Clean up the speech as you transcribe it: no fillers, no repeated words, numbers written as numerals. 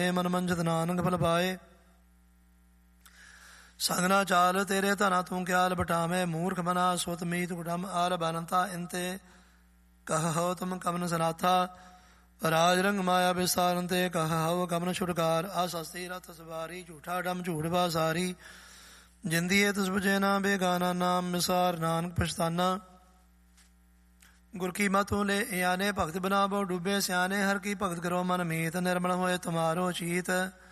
ਮਨ ਮੰਜਤ ਨਾਨਕ ਫਲ ਪਾਏ। ਸੰਗ ਨਾ ਚਾਲ ਤੇਰੇ ਧਨਾ ਤੂੰ ਕਿਆਲ ਬਟਾਵੇਂ। ਮੂਰਖ ਬਨਾ ਸੁਤ ਮੀਤ ਕੁਟਮ ਆਲ ਬਨਤਾ ਇੰਤੇ ਕਹੋ ਤੁਮ ਕਮਨ ਸਨਾਥਾ। ਰਾਜ ਰੰਗ ਮਾਇਆ ਵਿਸਾਰਨ ਤੇ ਕਹੋ ਕਮਨ ਛੁਟਕਾਰ। ਆਸਸਤੀ ਰਤ ਸਵਾਰੀ ਝੂਠਾ ਡਮ ਝੂਠ ਬਾਸਾਰੀ। ਜਿੰਦੀਏ ਤਿਸ ਬੁਝੇ ਨਾ ਬੇਗਾਨਾ ਨਾਮ ਮਿਸਾਰ ਨਾਨਕ ਪਛਤਾਨਾ। ਗੁਰ ਕੀ ਮਤੁ ਲੈ ਆਨੇ ਭਗਤ ਬਨਾਵੋ ਡੂਬੇ ਸਿਆਣੇ। ਹਰ ਕੀ ਭਗਤ ਕਰੋ ਮਨ ਮੀਤ ਨਿਰਮਲ ਹੋਏ ਤੁਮਾਰੋ ਚੀਤ।